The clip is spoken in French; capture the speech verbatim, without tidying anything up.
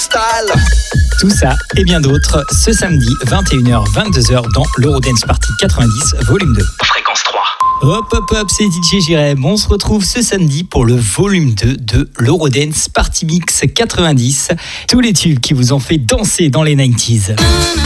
style. Tout ça et bien d'autres ce samedi vingt et une heures vingt-deux heures dans l'Eurodance Party quatre-vingt-dix volume deux. Fréquence trois. Hop hop hop, c'est D J Jérém. On se retrouve ce samedi pour le volume deux de l'Eurodance Party Mix quatre-vingt-dix. Tous les tubes qui vous ont fait danser dans les quatre-vingt-dix.